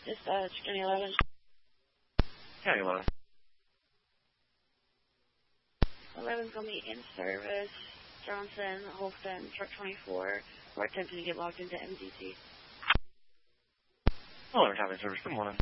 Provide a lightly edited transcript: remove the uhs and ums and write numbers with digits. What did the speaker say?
Dispatch, Jenny 11. County 11. 11's going to be in service. Johnson, Holston, truck 24. We're attempting to get logged into MDT. Hello, County Service. Good morning.